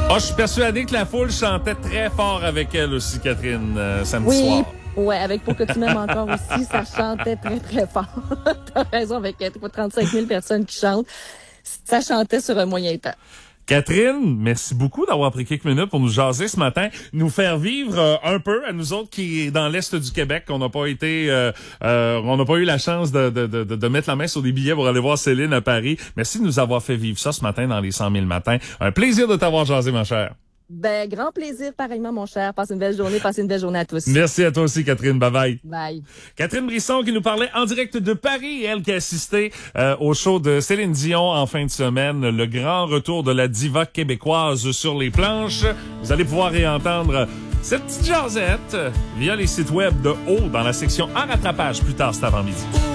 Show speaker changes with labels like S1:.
S1: Oh, je suis persuadé que la foule chantait très fort avec elle aussi, Catherine, samedi soir.
S2: Oui, avec Pour que tu m'aimes encore aussi, ça chantait très, très fort. T'as raison, avec 35 000 personnes qui chantent. Ça chantait sur un moyen temps.
S1: Catherine, merci beaucoup d'avoir pris quelques minutes pour nous jaser ce matin, nous faire vivre un peu à nous autres qui dans l'est du Québec, on n'a pas été, on n'a pas eu la chance de mettre la main sur des billets pour aller voir Céline à Paris. Merci de nous avoir fait vivre ça ce matin dans les 100 000 matins. Un plaisir de t'avoir jasé, ma chère.
S2: Ben, grand plaisir, pareillement, mon cher. Passe une belle journée, passez une belle journée à tous.
S1: Merci à toi aussi, Catherine. Bye bye.
S2: Bye.
S1: Catherine Brisson qui nous parlait en direct de Paris, elle qui a assisté au show de Céline Dion en fin de semaine, le grand retour de la diva québécoise sur les planches. Vous allez pouvoir réentendre cette petite jasette via les sites web de Haut dans la section en rattrapage plus tard cet avant-midi.